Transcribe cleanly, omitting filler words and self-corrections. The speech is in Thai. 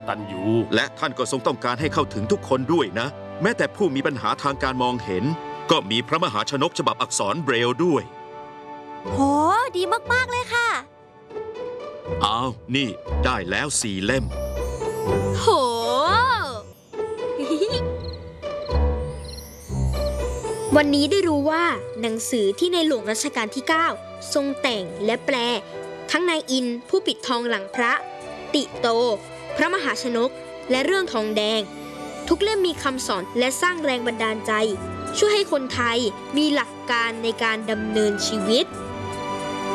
ตันยูและท่านก็ทรงต้องการให้เข้าถึงทุกคนด้วยนะแม้แต่ผู้มีปัญหาทางการมองเห็นก็มีพระมหาชนกฉบับอักษรเบรลล์ด้วยโหดีมากๆเลยค่ะอ้าวนี่ได้แล้ว4 เล่มโหวันนี้ได้รู้ว่าหนังสือที่ในหลวงรัชกาลที่ 9 ทรงแต่งและแปลทั้งนายอินผู้ปิดทองหลังพระติโตพระมหาชนกและเรื่องทองแดงทุกเล่มมีคำสอนและสร้างแรงบันดาลใจช่วยให้คนไทยมีหลักการในการดำเนินชีวิต